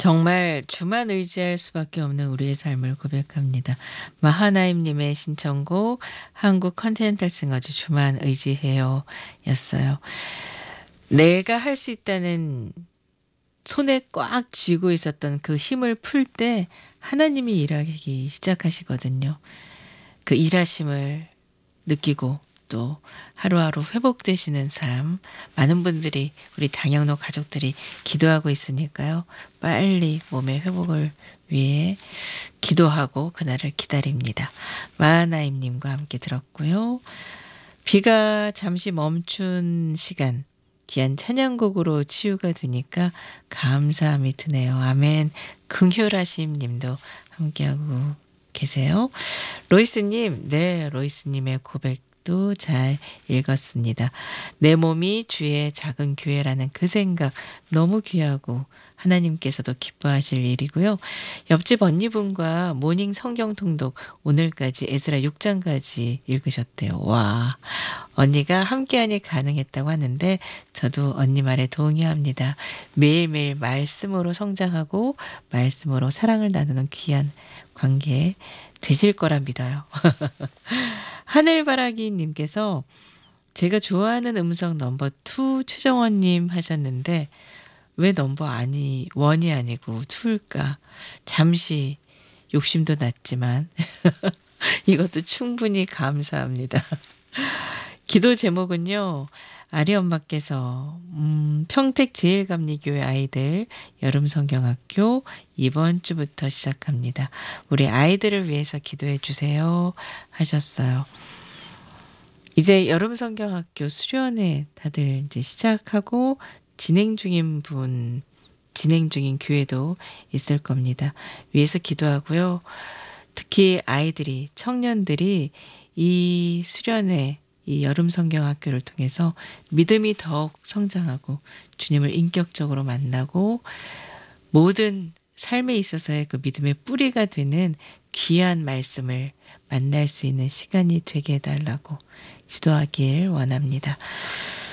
정말 주만 의지할 수밖에 없는 우리의 삶을 고백합니다. 마하나임님의 신청곡 한국 컨티넨탈 싱어즈 주만 의지해요 였어요. 내가 할 수 있다는 손에 꽉 쥐고 있었던 그 힘을 풀 때 하나님이 일하기 시작하시거든요. 그 일하심을 느끼고 또 하루하루 회복되시는 삶, 많은 분들이 우리 당영로 가족들이 기도하고 있으니까요. 빨리 몸의 회복을 위해 기도하고 그날을 기다립니다. 마하나임님과 함께 들었고요. 비가 잠시 멈춘 시간, 귀한 찬양곡으로 치유가 되니까 감사함이 드네요. 아멘. 긍휼하심 님도 함께하고 계세요. 로이스님, 네, 로이스님의 고백도 잘 읽었습니다. 내 몸이 주의 작은 교회라는 그 생각 너무 귀하고 하나님께서도 기뻐하실 일이고요. 옆집 언니분과 모닝 성경 통독 오늘까지 에스라 6장까지 읽으셨대요. 와, 언니가 함께하니 가능했다고 하는데 저도 언니 말에 동의합니다. 매일매일 말씀으로 성장하고 말씀으로 사랑을 나누는 귀한 관계 되실 거라 믿어요. 하늘바라기님께서 제가 좋아하는 음성 넘버 2 최정원님 하셨는데 왜 넘버 아니 원이 아니고 2일까? 잠시 욕심도 났지만 이것도 충분히 감사합니다. 기도 제목은요. 아리 엄마께서 평택 제일감리교회 아이들 여름성경학교 이번 주부터 시작합니다. 우리 아이들을 위해서 기도해 주세요 하셨어요. 이제 여름성경학교 수련회 다들 이제 시작하고 진행 중인 교회도 있을 겁니다. 위해서 기도하고요. 특히 아이들이, 청년들이 이 수련회, 이 여름성경학교를 통해서 믿음이 더욱 성장하고 주님을 인격적으로 만나고 모든 삶에 있어서의 그 믿음의 뿌리가 되는 귀한 말씀을 만날 수 있는 시간이 되게 해달라고 기도하길 원합니다.